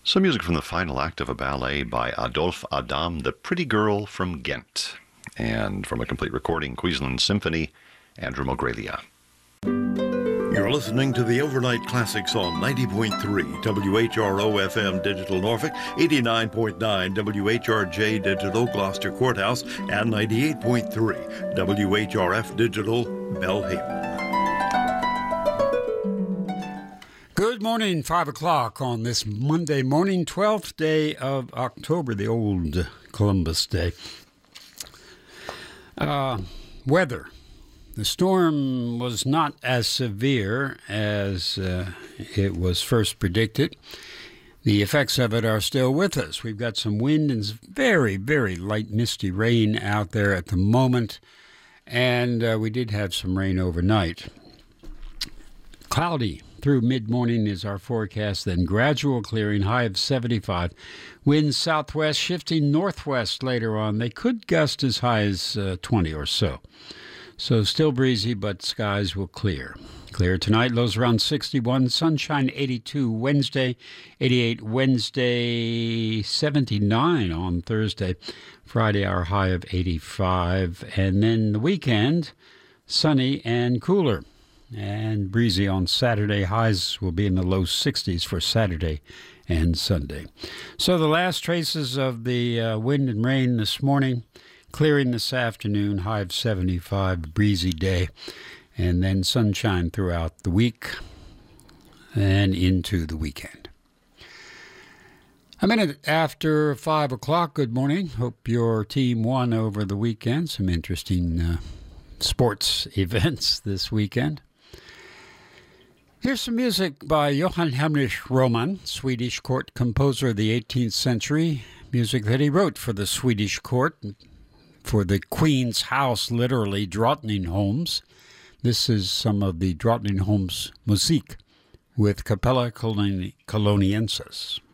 Some music from the final act of a ballet by Adolphe Adam, The Pretty Girl from Ghent. And from a complete recording, Queensland Symphony, Andrew Mogrelia. You're listening to the Overnight Classics on 90.3 WHRO FM Digital Norfolk, 89.9 WHRJ Digital Gloucester Courthouse, and 98.3 WHRF Digital Belhaven. Good morning, 5 o'clock on this Monday morning, 12th day of October, the old Columbus Day. Weather. The storm was not as severe as it was first predicted. The effects of it are still with us. We've got some wind and very, very light misty rain out there at the moment, and we did have some rain overnight. Cloudy through mid-morning is our forecast, then gradual clearing, high of 75. Winds southwest, shifting northwest later on. They could gust as high as 20 or so. So still breezy, but skies will clear. Clear tonight, lows around 61, sunshine 82 Wednesday, 88 Wednesday, 79 on Thursday. Friday, our high of 85. And then the weekend, sunny and cooler. And breezy on Saturday. Highs will be in the low 60s for Saturday and Sunday. So the last traces of the wind and rain this morning, clearing this afternoon, high of 75, breezy day, and then sunshine throughout the week and into the weekend. A minute after 5 o'clock, good morning. Hope your team won over the weekend. Some interesting sports events this weekend. Here's some music by Johann Heinrich Raumann, Swedish court composer of the 18th century. Music that he wrote for the Swedish court, for the Queen's house, literally, Drottningholms. This is some of the Drottningholms Musik with Capella Coloniensis.